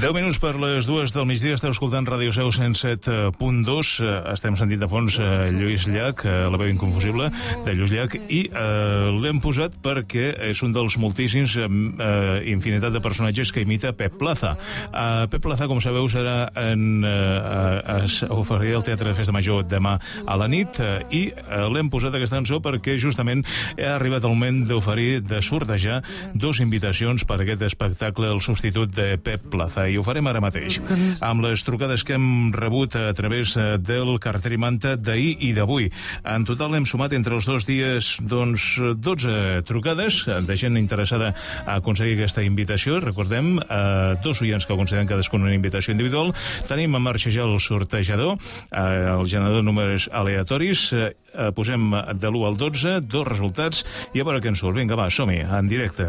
10 minuts per les 2 del migdia, esteu escoltant Ràdio Seu 107.2. Estem sentint de fons Lluís Llach, la veu inconfusible de Lluís Llach, i l'hem posat perquè és un dels moltíssims infinitat de personatges que imita Pep Plaza. Pep Plaza, com sabeu, serà oferirà al Teatre de Festa Major demà a la nit, i l'hem posat aquesta cançó perquè justament ha arribat el moment d'oferir, de sortejar dos invitacions per a aquest espectacle, el substitut de Pep Plaza, i ho farem ara mateix amb les trucades que hem rebut a través del cartell i manta d'ahir i d'avui. En total hem sumat entre els 2 dies 12 trucades de gent interessada a aconseguir aquesta invitació. Recordem, 2 oients que conceden cadascun una invitació individual. Tenim en marxa ja el sortejador, el generador de números aleatoris. Posem de l'1 al 12 2 resultats i a veure què en surt. Vinga, va, som-hi, en directe.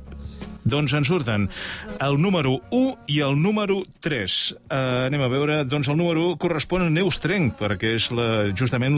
Doncs en surten el número 1 i el número 3. Anem a veure, doncs el número 1 correspon a Neus Trenc, perquè és justament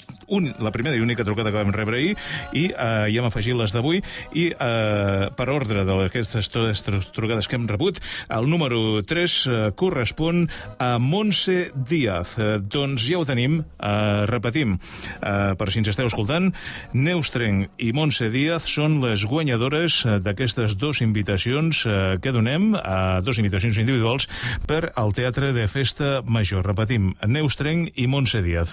la primera i única trucada que vam rebre ahir, i ja hem afegit les d'avui, i per ordre d'aquestes trucades que hem rebut, el número 3 correspon a Montse Díaz. Doncs ja ho tenim, repetim, per si ens esteu escoltant, Neus Trenc i Montse Díaz són les guanyadores d'aquestes dues invitacions que donem, a 2 invitacions individuals per al Teatre de Festa Major. Repetim, Neus Trenc i Montse Díaz.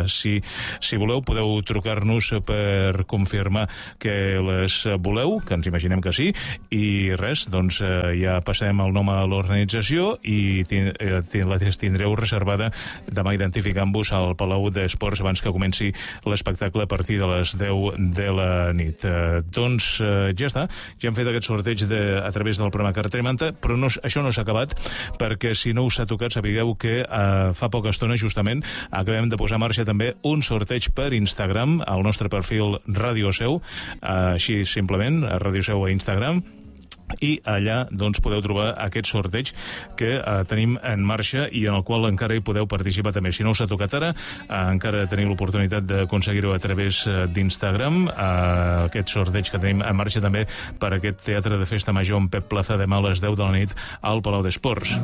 Si voleu, podeu trucar-nos per confirmar que les voleu, que ens imaginem que sí, i res, doncs ja passem el nom a l'organització i la tindreu reservada demà identificant-vos al Palau d'Esports abans que comenci l'espectacle a partir de les 10 de la nit. Doncs ja està, ja hem fet aquest sorteig a través del programa Cartell i Manta, però això no s'ha acabat, perquè si no us ha tocat, sapigueu que fa poca estona justament acabem de posar en marxa també un sorteig per Instagram, al nostre perfil Ràdio Seu, així simplement, a Ràdio Seu a Instagram, i allà doncs podeu trobar aquest sorteig que tenim en marxa i en el qual encara hi podeu participar també. Si no us ha tocat ara, encara teniu l'oportunitat d'aconseguir-ho a través d'Instagram, aquest sorteig que tenim en marxa també per aquest Teatre de Festa Major amb Pep Plaza demà a les 10 de la nit al Palau d'Esports.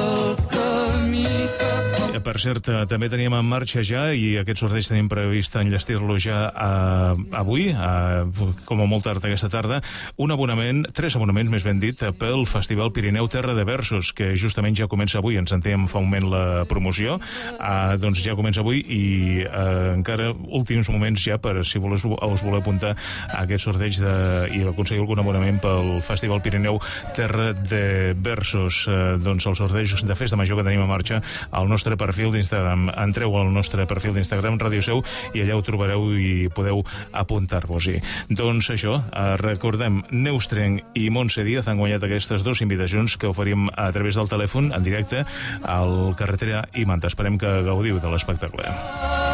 Per cert, també teníem en marxa ja, i aquest sorteig tenim previst enllestir-lo ja avui, com a molt tard aquesta tarda, 3 abonaments, més ben dit, pel Festival Pirineu Terra de Versos, que justament ja comença avui. Ens sentíem fa un moment la promoció, doncs ja comença avui, i encara últims moments ja per si us voleu apuntar a aquest sorteig i aconseguir algun abonament pel Festival Pirineu Terra de Versos. Doncs el sorteig de Festa Major que tenim en marxa al nostre perfil d'Instagram. Entreu al nostre perfil d'Instagram, Ràdio Seu, i allà ho trobareu i podeu apuntar-vos-hi. Doncs això, recordem, Neus Trenc i Montse Díaz han guanyat aquestes 2 invitacions que oferim a través del telèfon en directe al Carretera i Manta. Esperem que gaudiu de l'espectacle.